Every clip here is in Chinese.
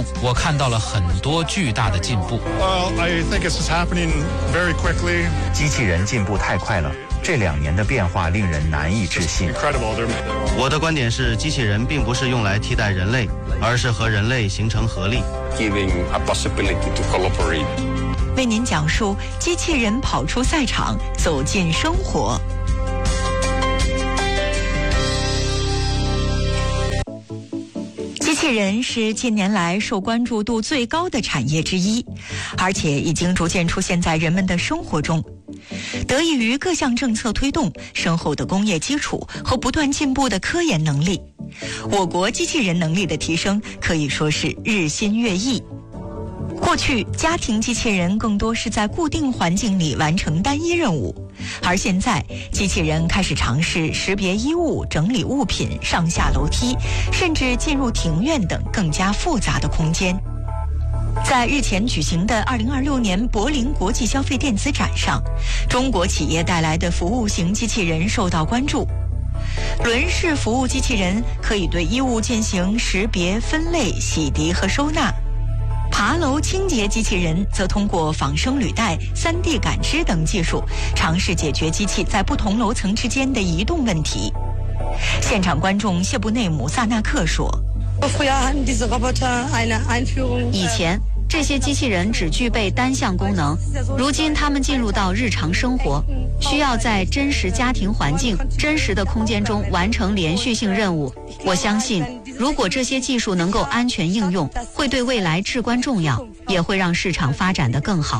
我看到了很多巨大的进步。 I think it's just happening very quickly. 机器人进步太快了，这2年的变化令人难以置信。 我的观点是，机器人并不是用来替代人类，而是和人类形成合力。 Giving a possibility to cooperate. 为您讲述机器人跑出赛场，走进生活。机器人是近年来受关注度最高的产业之一，而且已经逐渐出现在人们的生活中。得益于各项政策推动、深厚的工业基础和不断进步的科研能力，我国机器人能力的提升可以说是日新月异。过去，家庭机器人更多是在固定环境里完成单一任务，而现在，机器人开始尝试识别衣物、整理物品、上下楼梯，甚至进入庭院等更加复杂的空间。在日前举行的2026年柏林国际消费电子展上，中国企业带来的服务型机器人受到关注。轮式服务机器人可以对衣物进行识别、分类、洗涤和收纳。爬楼清洁机器人则通过仿生履带、3D 感知等技术，尝试解决机器在不同楼层之间的移动问题。现场观众谢布内姆萨纳克说：“ 以前这些机器人只具备单向功能，如今它们进入到日常生活，需要在真实家庭环境、真实的空间中完成连续性任务。我相信，如果这些技术能够安全应用，会对未来至关重要，也会让市场发展得更好。”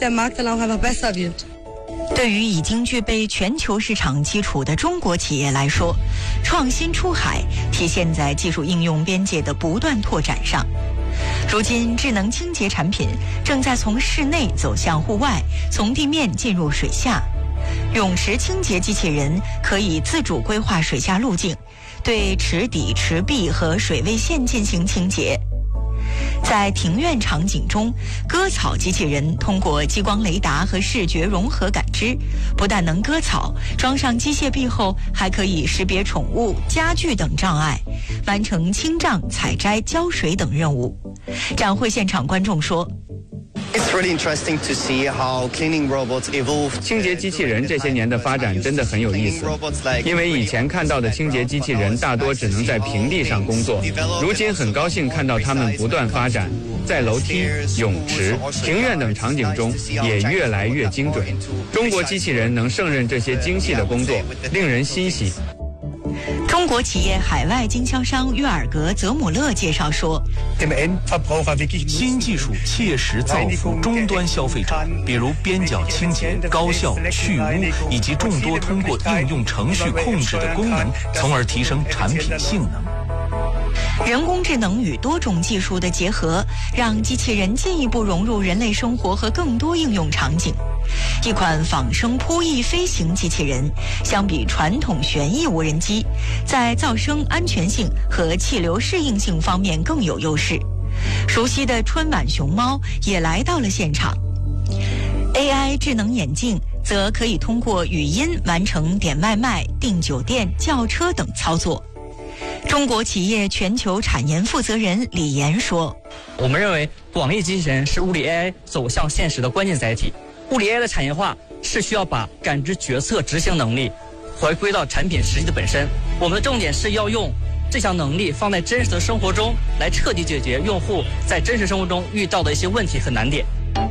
对于已经具备全球市场基础的中国企业来说，创新出海体现在技术应用边界的不断拓展上。如今，智能清洁产品正在从室内走向户外，从地面进入水下。泳池清洁机器人可以自主规划水下路径，对池底、池壁和水位线进行清洁。在庭院场景中，割草机器人通过激光雷达和视觉融合感知，不但能割草，装上机械臂后还可以识别宠物、家具等障碍，完成清障、采摘、浇水等任务。展会现场观众说 ：“It's really interesting to see how cleaning robots evolve. 清洁机器人这些年的发展真的很有意思，因为以前看到的清洁机器人大多只能在平地上工作，如今很高兴看到它们不断发展，在楼梯、泳池、庭院等场景中也越来越精准。中国机器人能胜任这些精细的工作，令人欣喜。” 中国企业海外经销商约尔格泽姆勒介绍说：“ 新技术切实造福终端消费者，比如边角清洁、高效、去污，以及众多通过应用程序控制的功能，从而提升产品性能。” 人工智能与多种技术的结合，让机器人进一步融入人类生活和更多应用场景。一款仿生扑翼飞行机器人，相比传统旋翼无人机，在噪声、安全性和气流适应性方面更有优势。熟悉的春晚熊猫也来到了现场。AI 智能眼镜则可以通过语音完成点外卖、订酒店、叫车等操作。中国企业全球产研负责人李岩说：“ 我们认为广义机器人是物理 AI 走向现实的关键载体。物理 AI 的产业化是需要把感知、决策、执行能力回归到产品实际的本身。我们的重点是要用这项能力放在真实的生活中，来彻底解决用户在真实生活中遇到的一些问题和难点。”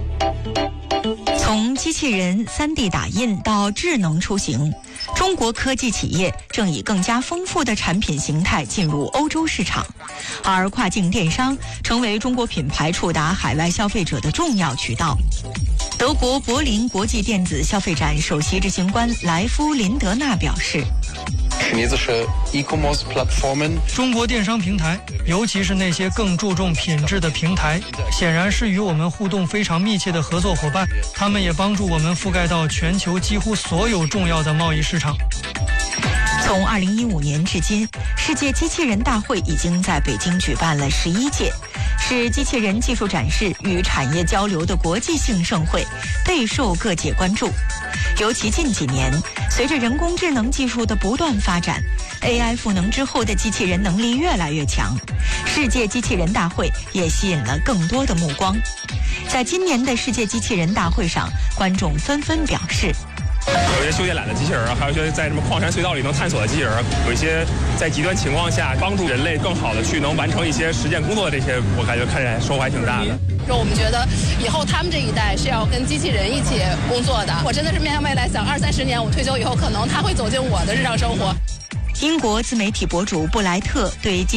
从机器人、3D 打印到智能出行，中国科技企业正以更加丰富的产品形态进入欧洲市场，而跨境电商成为中国品牌触达海外消费者的重要渠道。德国柏林国际电子消费展首席执行官莱夫林德纳表示：“ 中国电商平台，尤其是那些更注重品质的平台，显然是与我们互动非常密切的合作伙伴，他们也帮助我们覆盖到全球几乎所有重要的贸易市场。” 从2015年至今，世界机器人大会已经在北京举办了11届，是机器人技术展示与产业交流的国际性盛会，备受各界关注。尤其近几年，随着人工智能技术的不断发展，AI 赋能之后的机器人能力越来越强， 世界机器人大会也吸引了更多的目光。在今年的世界机器人大会上，观众纷纷表示， 有一些修电缆的机器人啊，还有一些在什么矿山隧道里能探索的机器人，有一些在极端情况下帮助人类更好的去能完成一些实践工作的这些，我感觉看起来收获还挺大的。 说我们觉得以后他们这一代是要跟机器人一起工作的。我真的是面向未来想，20-30年我退休以后，可能他会走进我的日常生活。 英国自媒体博主布莱特对